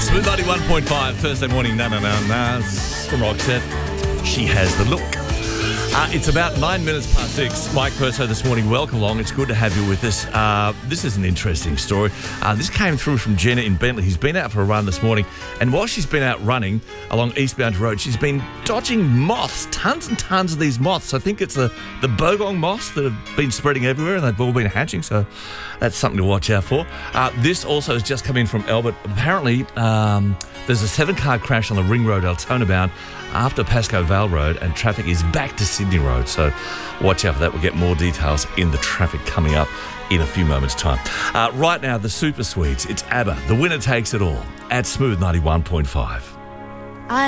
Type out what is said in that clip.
Smooth 91.5, Thursday morning, from Roxette. She has the look. It's about 9 minutes past 6. Mike Perso this morning, welcome along. It's good to have you with us. This is an interesting story. This came through from Jenna in Bentley. He's been out for a run this morning, and while she's been out running along Eastbound Road, she's been dodging moths, tons and tons of these moths. I think it's the bogong moths that have been spreading everywhere, and they've all been hatching, so that's something to watch out for. This also has just come in from Albert. Apparently, there's a 7-car crash on the Ring Road, Altona bound, after Pascoe Vale Road, and traffic is back to Sydney Road. So watch out for that. We'll get more details in the traffic coming up in a few moments' time. Right now, the Super Sweets. It's ABBA. The winner takes it all at Smooth 91.5.